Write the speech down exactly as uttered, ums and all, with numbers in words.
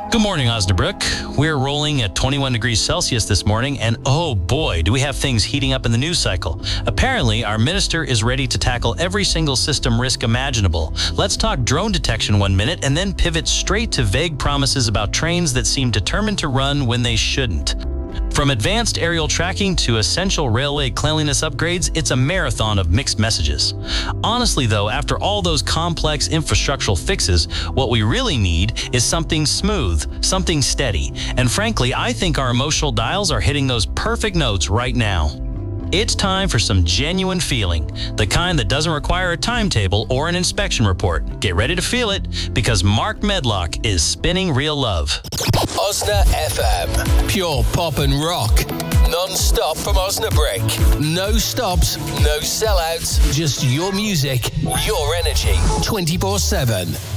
Good morning, Osnabrück. We're rolling at twenty-one degrees Celsius this morning, and oh boy, do we have things heating up in the news cycle. Apparently, our minister is ready to tackle every single system risk imaginable. Let's talk drone detection one minute and then pivot straight to vague promises about trains that seem determined to run when they shouldn't. From advanced aerial tracking to essential railway cleanliness upgrades, it's a marathon of mixed messages. Honestly though, after all those complex infrastructural fixes, what we really need is something smooth, something steady. And frankly, I think our emotional dials are hitting those perfect notes right now. It's time for some genuine feeling, the kind that doesn't require a timetable or an inspection report. Get ready to feel it, because Mark Medlock is spinning real love. Osna F M. Pure pop and rock. Non-stop from Osnabrück. No stops, no sellouts, just your music, your energy, twenty-four seven.